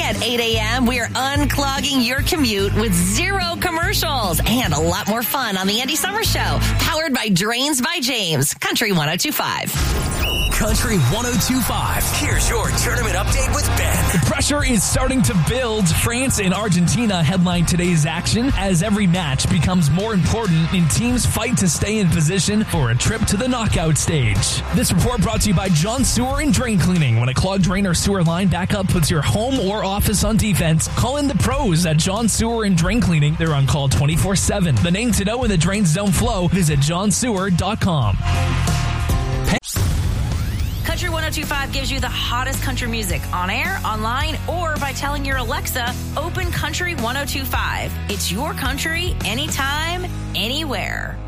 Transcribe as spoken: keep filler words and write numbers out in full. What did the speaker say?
at eight a.m., we're unclogging your commute with zero commercials and a lot more fun on the Andy Summers Show, powered by Drains by James, Country one oh two five. Country one oh two five. Here's your tournament update with Ben. The pressure is starting to build. France and Argentina headline today's action as every match becomes more important and teams fight to stay in position for a trip to the knockout stage. This report brought to you by John Sewer and Drain Cleaning. When a clogged drain or sewer line backup puts your home or office on defense, call in the pros at John Sewer and Drain Cleaning. They're on call twenty-four seven. The name to know when the drains don't flow, visit john sewer dot com. Country one oh two five gives you the hottest country music on air, online, or by telling your Alexa, open Country one oh two five. It's your country, anytime, anywhere.